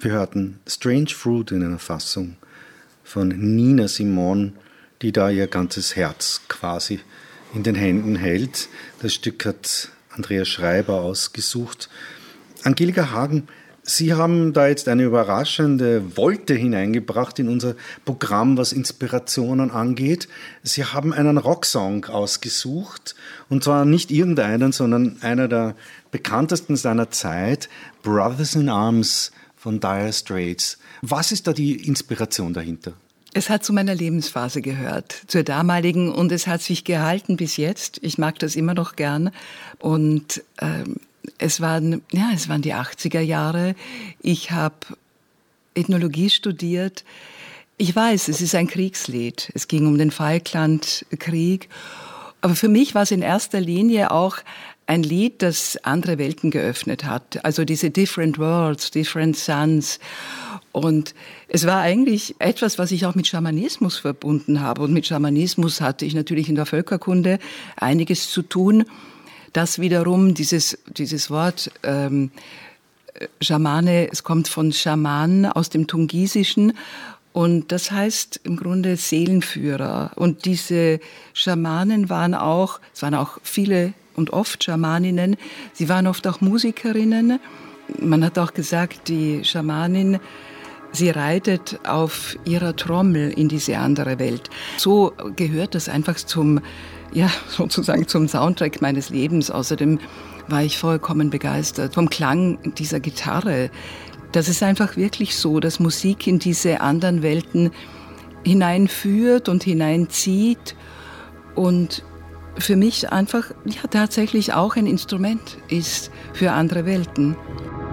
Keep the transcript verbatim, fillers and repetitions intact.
Wir hörten Strange Fruit in einer Fassung von Nina Simone, die da ihr ganzes Herz quasi in den Händen hält. Das Stück hat Andreas Schreiber ausgesucht. Angelika Hagen, Sie haben da jetzt eine überraschende Wolte hineingebracht in unser Programm, was Inspirationen angeht. Sie haben einen Rocksong ausgesucht, und zwar nicht irgendeinen, sondern einer der bekanntesten seiner Zeit, Brothers in Arms von Dire Straits. Was ist da die Inspiration dahinter? Es hat zu meiner Lebensphase gehört, zur damaligen, und es hat sich gehalten bis jetzt. Ich mag das immer noch gern. Und ähm, es waren, ja, es waren die achtziger Jahre. Ich habe Ethnologie studiert. Ich weiß, es ist ein Kriegslied. Es ging um den Falklandkrieg. Aber für mich war es in erster Linie auch ein Lied, das andere Welten geöffnet hat. Also diese Different Worlds, Different Suns. Und es war eigentlich etwas, was ich auch mit Schamanismus verbunden habe. Und mit Schamanismus hatte ich natürlich in der Völkerkunde einiges zu tun. Das wiederum, dieses, dieses Wort ähm, Schamane, es kommt von Schaman aus dem Tungisischen. Und das heißt im Grunde Seelenführer. Und diese Schamanen waren auch, es waren auch viele und oft Schamaninnen, sie waren oft auch Musikerinnen. Man hat auch gesagt, die Schamanin, sie reitet auf ihrer Trommel in diese andere Welt. So gehört das einfach zum, ja, sozusagen zum Soundtrack meines Lebens. Außerdem war ich vollkommen begeistert vom Klang dieser Gitarre. Das ist einfach wirklich so, dass Musik in diese anderen Welten hineinführt und hineinzieht und für mich einfach ja, tatsächlich auch ein Instrument ist für andere Welten.